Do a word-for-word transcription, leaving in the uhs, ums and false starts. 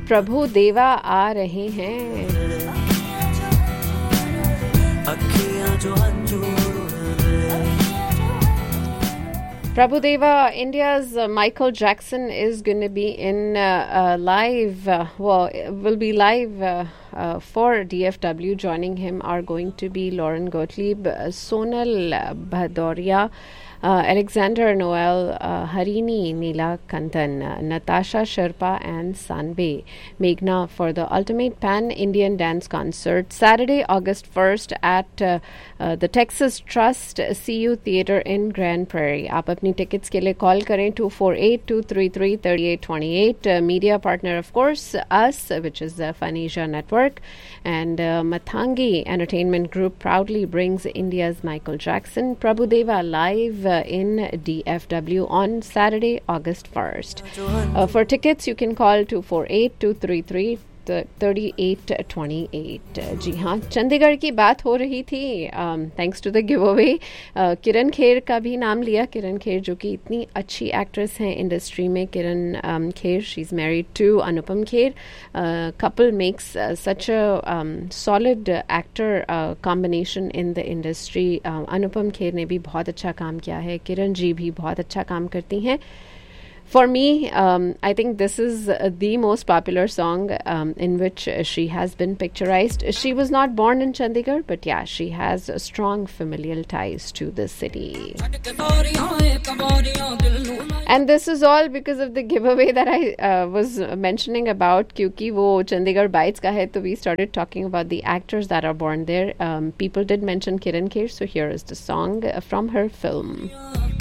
प्रभु देवा आ रहे हैं। Prabhudeva, India's uh, Michael Jackson is going to be in uh, uh, live, uh, well, will be live uh, uh, for D F W. Joining him are going to be Lauren Gottlieb, uh, Sonal uh, Bhadoria, uh, Alexander Noel, uh, Harini Neela Kantan, uh, Natasha Sherpa and Sanbe Meghna for the Ultimate Pan-Indian Dance Concert, Saturday, August first at uh, uh, the Texas Trust C U Theatre in Grand Prairie. आप अपनी tickets के लिए call करें two four eight, two three three, three eight two eight. Uh, media partner, of course, us, which is the Phanesia Network, and uh, Mathangi Entertainment Group proudly brings India's Michael Jackson, Prabhudeva live uh, in D F W on Saturday, August first. Uh, for tickets, you can call two four eight, two three three, three eight two eight. जी हाँ, चंडीगढ़ की बात हो रही थी thanks to the give away. किरण खेर का भी नाम लिया। किरण खेर जो कि इतनी अच्छी एक्ट्रेस हैं इंडस्ट्री में। किरण um, Kher, she is married to Anupam Kher. Couple makes such a solid actor combination in the industry. Anupam Kher ने भी बहुत अच्छा काम किया है, किरण जी भी बहुत अच्छा काम करती हैं। For me, um, I think this is uh, the most popular song um, in which uh, she has been picturized. She was not born in Chandigarh, but yeah, she has uh, strong familial ties to the city. And this is all because of the giveaway that I uh, was mentioning about. Kyuki wo Chandigarh Bites ka hai, so we started talking about the actors that are born there. Um, people did mention Kiran Kher, so here is the song uh, from her film.